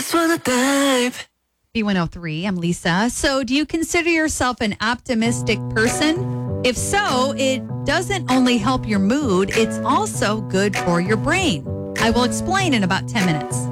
Just wanna dive. B103, I'm Lisa. So, do you consider yourself an optimistic person? If so, it doesn't only help your mood, it's also good for your brain. I will explain in about 10 minutes.